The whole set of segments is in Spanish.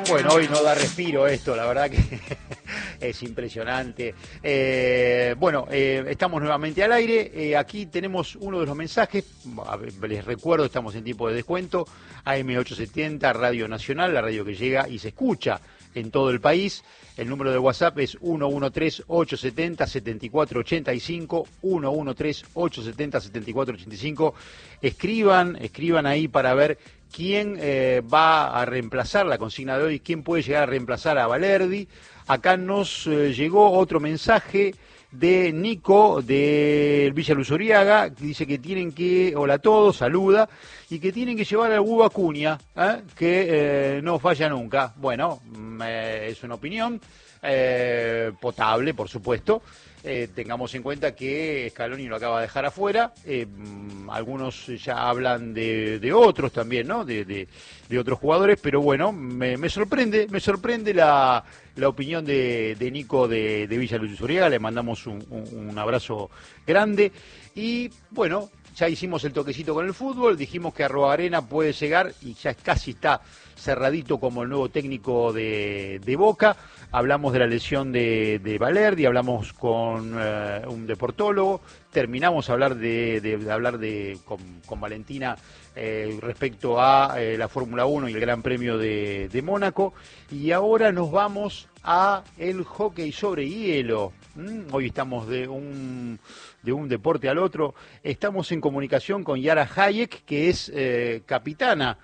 Bueno, hoy no da respiro esto, la verdad que es impresionante. Estamos nuevamente al aire. Aquí tenemos uno de los mensajes. Les recuerdo, estamos en tiempo de descuento. AM870, Radio Nacional, la radio que llega y se escucha en todo el país. El número de WhatsApp es 113-870-7485, 113-870-7485. Escriban ahí para ver quién va a reemplazar la consigna de hoy, quién puede llegar a reemplazar a Valerdi. Acá nos llegó otro mensaje de Nico de Villa Luz Uriaga, que dice que tienen que, hola a todos, saluda, y que tienen que llevar al Hugo Acuña, que no falla nunca. Bueno, es una opinión potable, por supuesto. Tengamos en cuenta que Scaloni lo acaba de dejar afuera. Algunos ya hablan de otros también, ¿no? De otros jugadores, pero bueno, me sorprende la opinión de Nico de Villa Luz Uriaga. Le mandamos un abrazo grande. Y bueno, ya hicimos el toquecito con el fútbol, dijimos que Arruabarrena puede llegar y ya casi está cerradito como el nuevo técnico de Boca. Hablamos de la lesión de Valerdi, hablamos con un deportólogo, terminamos a hablar con Valentina respecto a la Fórmula 1 y el Gran Premio de Mónaco, y ahora nos vamos a el hockey sobre hielo. Hoy estamos de un deporte al otro. Estamos en comunicación con Yara Hayek, que es capitana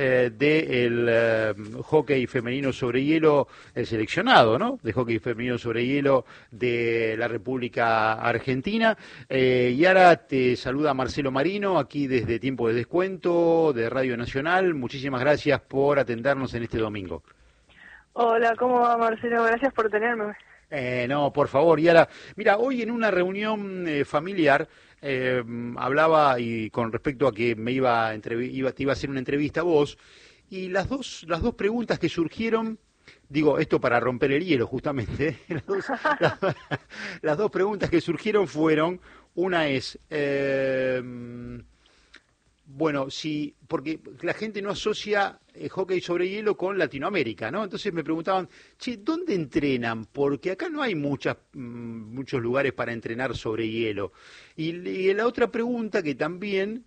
del hockey femenino sobre hielo, el seleccionado, ¿no?, de hockey femenino sobre hielo de la República Argentina. Yara, te saluda Marcelo Marino, aquí desde Tiempo de Descuento, de Radio Nacional. Muchísimas gracias por atendernos en este domingo. Hola, ¿cómo va, Marcelo? Gracias por tenerme. No, por favor, Yara. Mira, hoy en una reunión familiar hablaba y con respecto a que te iba a hacer una entrevista a vos, y las dos preguntas que surgieron, digo, esto para romper el hielo justamente, las dos preguntas que surgieron fueron, una es, bueno, sí, porque la gente no asocia hockey sobre hielo con Latinoamérica, ¿no? Entonces me preguntaban, che, ¿dónde entrenan? Porque acá no hay muchos lugares para entrenar sobre hielo. Y la otra pregunta que también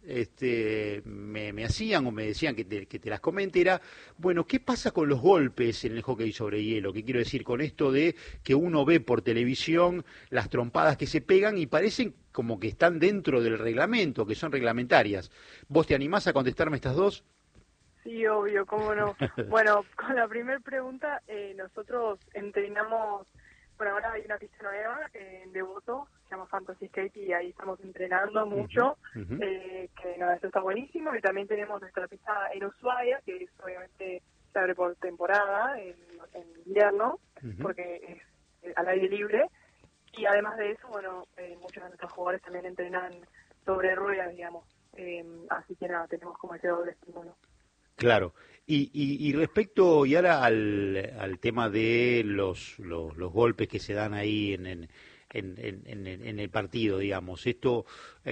me hacían o me decían que te las comente era, bueno, ¿qué pasa con los golpes en el hockey sobre hielo? ¿Qué quiero decir con esto de que uno ve por televisión las trompadas que se pegan y parecen como que están dentro del reglamento, que son reglamentarias? ¿Vos te animás a contestarme estas dos? Sí, obvio, cómo no. Bueno, con la primera pregunta, nosotros entrenamos, bueno, ahora hay una pista nueva en Devoto, se llama Fantasy Skate, y ahí estamos entrenando mucho, que no, eso está buenísimo. Y también tenemos nuestra pista en Ushuaia, que es, obviamente se abre por temporada, en invierno, porque es al aire libre. Y además de eso, bueno, muchos de nuestros jugadores también entrenan sobre ruedas, digamos. Así que nada, tenemos como ese doble estímulo. Claro. Y respecto, Yara, al tema de los golpes que se dan ahí en el partido, digamos, ¿esto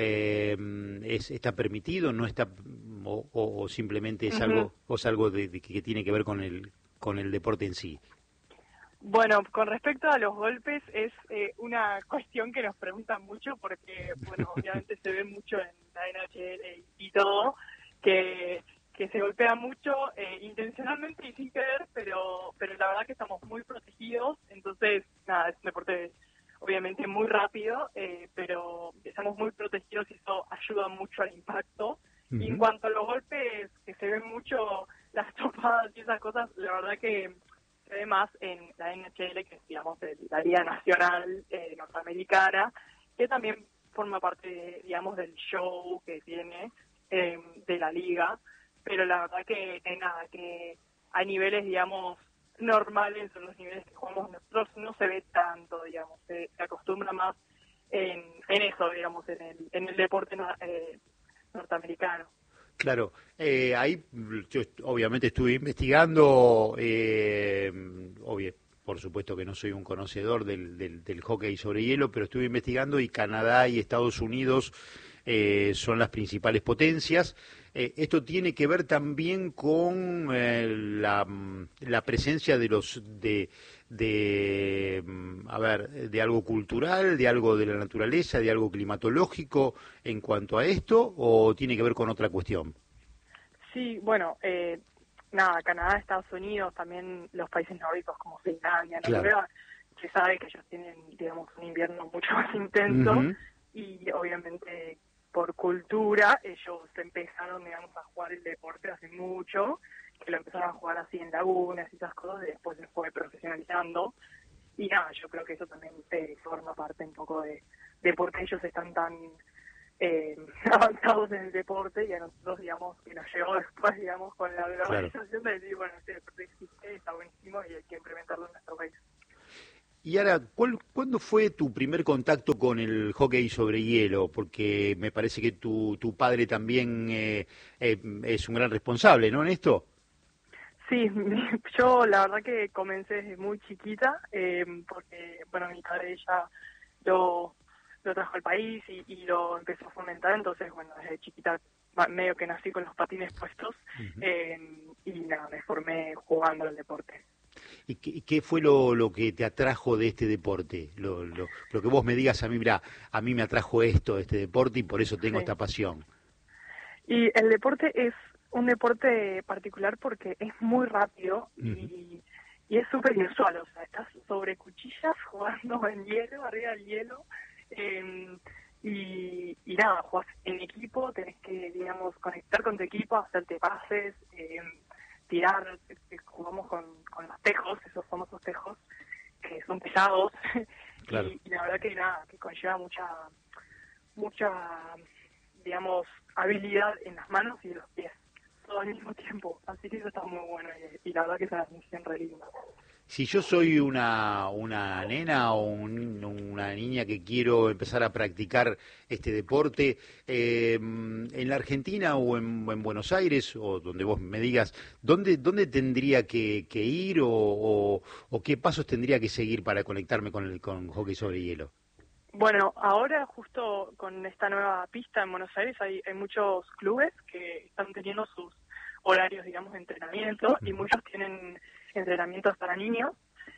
está permitido, no está, o simplemente es algo que tiene que ver con el deporte en sí? Bueno, con respecto a los golpes, es una cuestión que nos preguntan mucho porque, bueno, obviamente se ve mucho en la NHL y todo, que se golpea mucho intencionalmente y sin querer, pero la verdad que estamos muy protegidos. Entonces, nada, es un deporte obviamente muy rápido, pero estamos muy protegidos y eso ayuda mucho al impacto. Y en cuanto a los golpes, que se ven mucho las topadas y esas cosas, la verdad que se ve más en la NHL, que es, digamos, la Liga Nacional norteamericana, que también forma parte, digamos, del show que tiene de la liga. Pero la verdad que nada, que a niveles, digamos, normales, son los niveles que jugamos nosotros, no se ve tanto, digamos, se acostumbra más en eso, digamos, en el deporte norteamericano. Claro, ahí yo obviamente estuve investigando, por supuesto que no soy un conocedor del hockey sobre hielo, pero estuve investigando y Canadá y Estados Unidos son las principales potencias. Esto tiene que ver también con la presencia a ver, de algo cultural, de algo de la naturaleza, de algo climatológico en cuanto a esto, o tiene que ver con otra cuestión? Sí, bueno, nada, Canadá, Estados Unidos, también los países nórdicos como Finlandia, Claro. Noruega, se sabe que ellos tienen, digamos, un invierno mucho más intenso Ujú. y obviamente por cultura ellos empezaron, digamos, a jugar el deporte hace mucho, que lo empezaron a jugar así en lagunas y esas cosas, y después se fue profesionalizando. Y nada, yo creo que eso también forma parte un poco de por qué ellos están tan avanzados en el deporte, y a nosotros, digamos, que nos llegó después, digamos, con la Claro. globalización de decir, bueno, este deporte existe, está buenísimo y hay que implementarlo en nuestro país. Y ahora, ¿cuándo fue tu primer contacto con el hockey sobre hielo? Porque me parece que tu padre también es un gran responsable, ¿no? En esto. Sí, yo la verdad que comencé desde muy chiquita, porque, bueno, mi padre ya lo trajo al país y lo empezó a fomentar, entonces, bueno, desde chiquita medio que nací con los patines puestos, Ujú. y nada, me formé jugando al deporte. ¿Y qué fue lo que te atrajo de este deporte? Lo que vos me digas a mí, mira, a mí me atrajo esto, este deporte, y por eso tengo Sí. esta pasión. Y el deporte es un deporte particular porque es muy rápido Ujú. y es súper inusual. O sea, estás sobre cuchillas jugando en hielo, arriba del hielo. eh, y nada, jugás en equipo, tenés que, digamos, conectar con tu equipo, hacerte pases, tirar. Jugamos con los tejos, esos famosos tejos, que son pesados. Claro. Y la verdad que nada, que conlleva mucha, digamos, habilidad en las manos y en los pies, todo al mismo tiempo. Así que eso está muy bueno y la verdad que es una sensación re linda. Si yo soy una nena o una niña que quiero empezar a practicar este deporte, en la Argentina o en Buenos Aires, o donde vos me digas, ¿dónde tendría que ir o qué pasos tendría que seguir para conectarme con hockey sobre hielo? Bueno, ahora justo con esta nueva pista en Buenos Aires hay muchos clubes que están teniendo sus horarios, digamos, de entrenamiento y Ujú. muchos tienen entrenamientos para niños.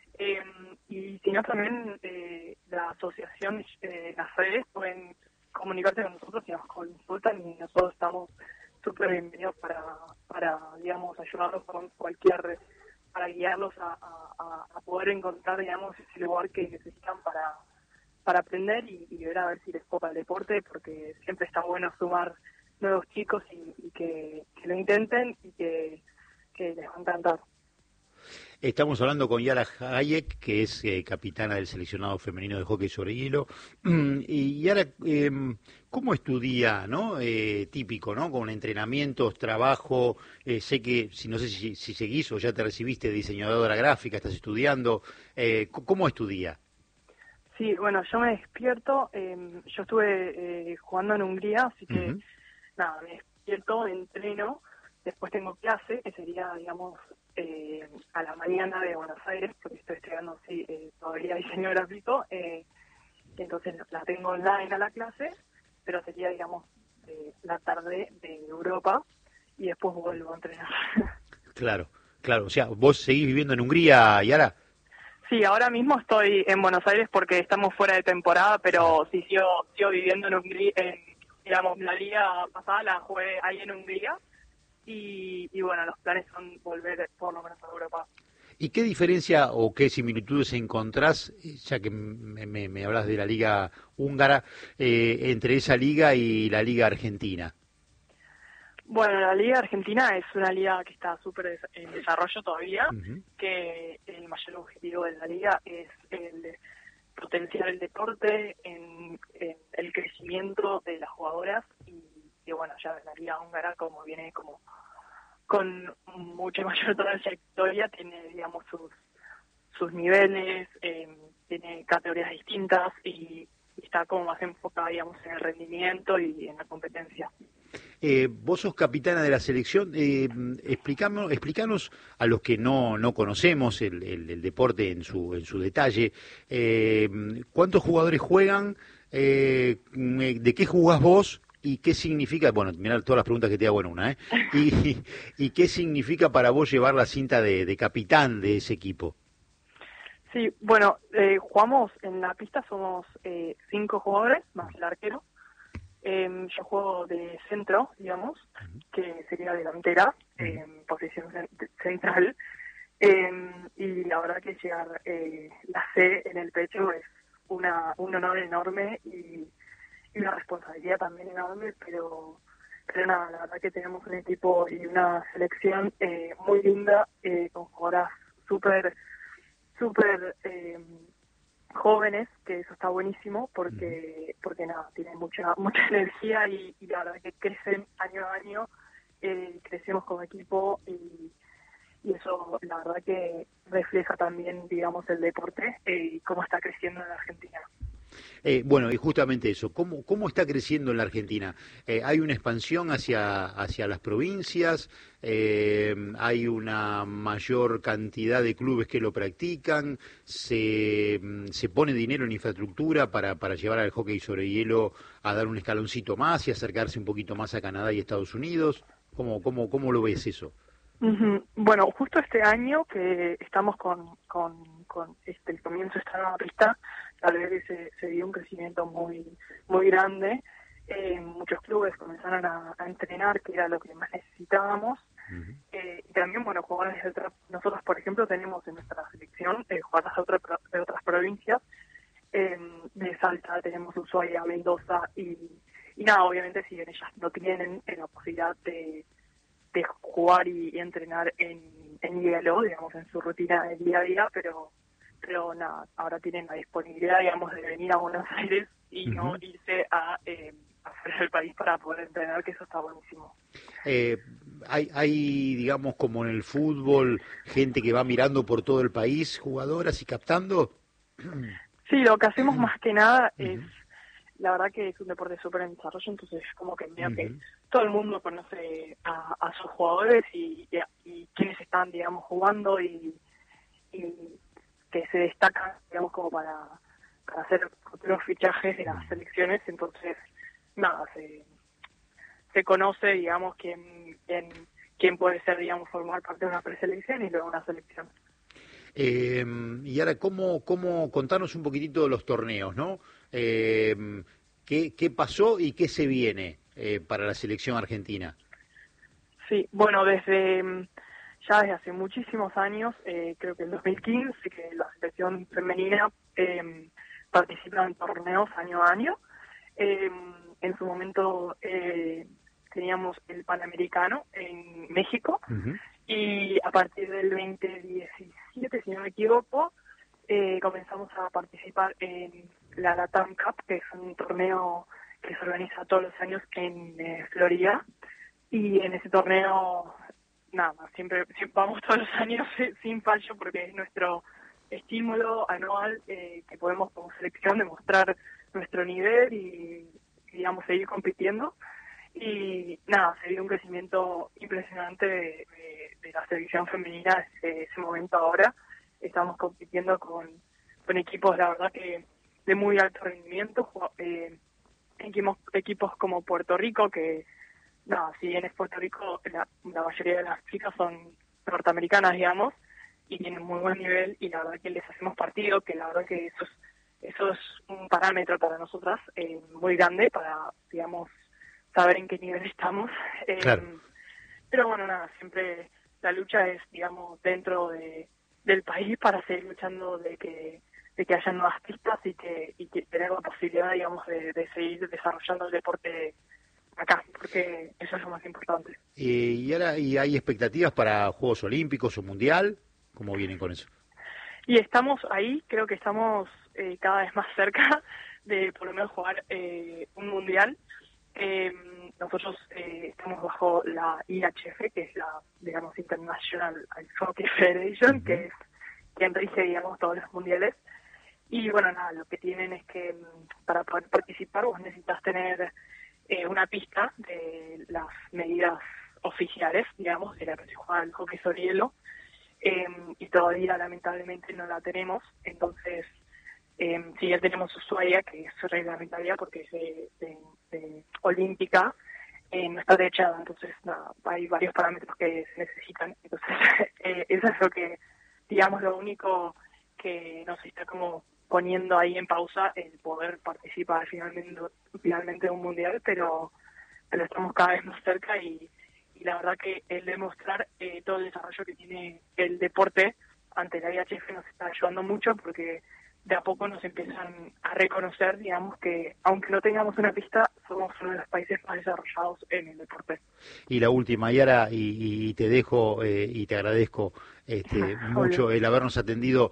Y si no, también la asociación, las redes pueden comunicarse con nosotros y nos consultan y nosotros estamos súper bienvenidos para, digamos, ayudarlos con para guiarlos a poder encontrar, digamos, ese lugar que necesitan para aprender y ver a ver si les copa el deporte, porque siempre está bueno sumar nuevos chicos y que lo intenten y que les va a encantar. Estamos hablando con Yara Hayek, que es capitana del seleccionado femenino de hockey sobre hielo. Y Yara, ¿cómo es tu día, no? Típico, ¿no? Con entrenamientos, trabajo. Sé que, si no sé si seguís o ya te recibiste de diseñadora gráfica, estás estudiando. ¿Cómo es tu día? Sí, bueno, yo me despierto, yo estuve jugando en Hungría, así que Ujú. nada, me despierto, entreno, después tengo clase, que sería, digamos, a la mañana de Buenos Aires, porque estoy estudiando sí, todavía diseño gráfico, entonces la tengo online a la clase, pero sería, digamos, la tarde de Europa y después vuelvo a entrenar. Claro, claro. O sea, ¿vos seguís viviendo en Hungría, Yara? Sí, ahora mismo estoy en Buenos Aires porque estamos fuera de temporada, Claro. pero sí sigo viviendo en Hungría, digamos, la liga pasada la jugué ahí en Hungría y bueno, los planes son volver por lo menos a Europa. ¿Y qué diferencia o qué similitudes encontrás, ya que me hablas de la liga húngara, entre esa liga y la liga argentina? Bueno, la liga argentina es una liga que está súper en desarrollo todavía, Ujú. que el mayor objetivo de la liga es el potenciar el deporte en el crecimiento de las jugadoras y bueno, ya la liga húngara como viene como con mucha mayor trayectoria, tiene, digamos, sus niveles, tiene categorías distintas y está como más enfocada, digamos, en el rendimiento y en la competencia. Vos sos capitana de la selección, explícanos a los que no conocemos el deporte en su detalle, ¿cuántos jugadores juegan? ¿De qué jugás vos? ¿Y qué significa, bueno, mirá todas las preguntas que te hago en una, ¿Y qué significa para vos llevar la cinta de capitán de ese equipo? Sí, bueno, jugamos en la pista, somos 5 jugadores, más el arquero. Yo juego de centro, digamos, que sería delantera, posición central. Y la verdad que llegar la C en el pecho es un honor enorme y una responsabilidad también enorme, pero nada, la verdad que tenemos un equipo y una selección muy linda, con jugadoras súper jóvenes, que eso está buenísimo porque nada, tienen mucha energía y la verdad que crecen año a año, crecemos como equipo y eso la verdad que refleja también, digamos, el deporte y cómo está creciendo en la Argentina. Bueno, y justamente eso, ¿cómo está creciendo en la Argentina? ¿Hay una expansión hacia las provincias? ¿Hay una mayor cantidad de clubes que lo practican? ¿Se pone dinero en infraestructura para llevar al hockey sobre hielo a dar un escaloncito más y acercarse un poquito más a Canadá y Estados Unidos? ¿Cómo lo ves eso? Bueno, justo este año que estamos con el comienzo de esta nueva pista, tal vez se dio un crecimiento muy grande. Muchos clubes comenzaron a entrenar, que era lo que más necesitábamos. Y también, bueno, jugadores nosotros, por ejemplo, tenemos en nuestra selección jugadores de otras provincias. De Salta tenemos Ushuaia, Mendoza y nada, obviamente si bien ellas no tienen la posibilidad de jugar y entrenar en hielo, digamos, en su rutina del día a día, pero nada, ahora tienen la disponibilidad, digamos, de venir a Buenos Aires y no irse afuera del país para poder entrenar, que eso está buenísimo. Hay, digamos, como en el fútbol, gente que va mirando por todo el país, jugadoras y captando. Sí, lo que hacemos más que nada es, la verdad que es un deporte súper en desarrollo, entonces como que mira que todo el mundo conoce a sus jugadores y quienes están, digamos, jugando y que se destacan, digamos, como para hacer futuros fichajes de las selecciones, entonces nada, se conoce, digamos, quién puede ser, digamos, formar parte de una preselección y luego una selección. Y ahora, contanos un poquitito de los torneos, ¿no? ¿Qué pasó y qué se viene para la selección argentina? Sí, bueno, ya desde hace muchísimos años, creo que en 2015, que la selección femenina participa en torneos año a año. En su momento teníamos el Panamericano en México y a partir del 2017, si no me equivoco, comenzamos a participar en la LATAM Cup, que es un torneo que se organiza todos los años en Florida. Y en ese torneo, nada, siempre vamos todos los años sin fallo porque es nuestro estímulo anual que podemos como selección demostrar nuestro nivel y digamos, seguir compitiendo. Y nada, se dio un crecimiento impresionante de la selección femenina desde ese momento ahora. Estamos compitiendo con equipos, la verdad, que de muy alto rendimiento, equipos como Puerto Rico, que no, si bien es Puerto Rico, la mayoría de las chicas son norteamericanas, digamos, y tienen muy buen nivel, y la verdad que les hacemos partido, que la verdad que eso es un parámetro para nosotras muy grande para, digamos, saber en qué nivel estamos. Claro. Pero bueno, nada, siempre la lucha es, digamos, dentro del país para seguir luchando de que haya nuevas pistas y que tener la posibilidad, digamos, de seguir desarrollando el deporte acá, porque eso es lo más importante. ¿Y ahora hay expectativas para Juegos Olímpicos o Mundial? ¿Cómo vienen con eso? Y estamos ahí, creo que estamos cada vez más cerca de por lo menos jugar un mundial. Nosotros estamos bajo la IHF, que es la, digamos, International Ice Hockey Federation, que es quien rige, digamos, todos los mundiales. Y bueno, nada, lo que tienen es que para poder participar vos necesitas tener una pista de las medidas oficiales, digamos, de la que se juega el hockey sobre hielo, y todavía lamentablemente no la tenemos. Entonces, sí, ya tenemos Ushuaia, que es reglamentaria porque es olímpica no está techada, entonces nada, hay varios parámetros que se necesitan. Entonces eso es lo que, digamos, lo único que nos está como poniendo ahí en pausa el poder participar finalmente de un mundial, pero estamos cada vez más cerca y la verdad que el demostrar todo el desarrollo que tiene el deporte ante la IHF nos está ayudando mucho, porque de a poco nos empiezan a reconocer, digamos, que aunque no tengamos una pista, somos uno de los países más desarrollados en el deporte. Y la última, Yara, y te dejo y te agradezco mucho el habernos atendido.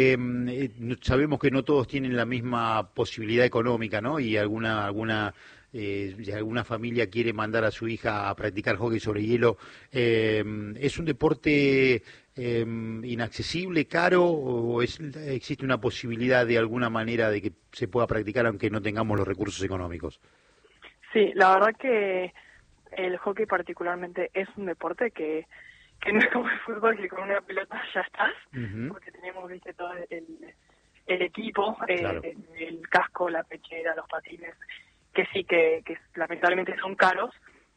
Sabemos que no todos tienen la misma posibilidad económica, ¿no? Y alguna familia quiere mandar a su hija a practicar hockey sobre hielo. ¿Es un deporte inaccesible, caro, o existe una posibilidad de alguna manera de que se pueda practicar aunque no tengamos los recursos económicos? Sí, la verdad que el hockey particularmente es un deporte que no es como el fútbol, que con una pelota ya estás, porque tenemos, viste, todo el equipo, claro, el casco, la pechera, los patines, que sí, que lamentablemente son caros,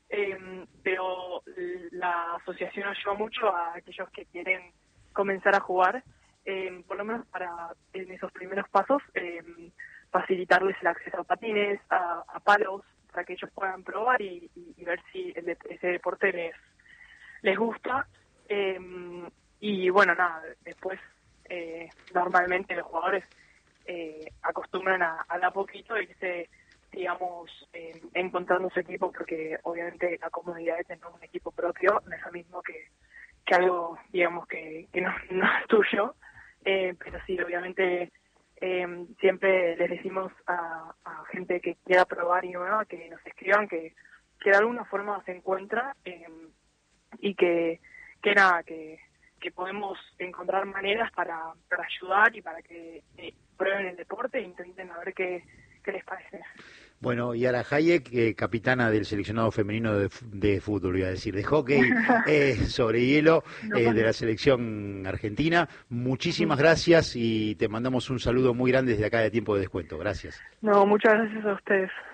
pero la asociación ayuda mucho a aquellos que quieren comenzar a jugar, por lo menos en esos primeros pasos, facilitarles el acceso a patines, a palos, para que ellos puedan probar y ver si ese deporte les gusta. Y bueno, nada, después normalmente los jugadores acostumbran a a poquito irse, digamos, encontrando su equipo, porque obviamente la comodidad de tener un equipo propio no es lo mismo que algo, digamos, que no es tuyo, pero sí, obviamente siempre les decimos a gente que quiera probar y nueva que nos escriban, que de alguna forma se encuentra, y que nada, que podemos encontrar maneras para ayudar y para que prueben el deporte e intenten a ver qué les parece. Bueno, Yara Hayek, capitana del seleccionado femenino de fútbol, iba a decir, de hockey sobre hielo, de la selección argentina. Muchísimas gracias y te mandamos un saludo muy grande desde acá de Tiempo de Descuento. Gracias. No, muchas gracias a ustedes.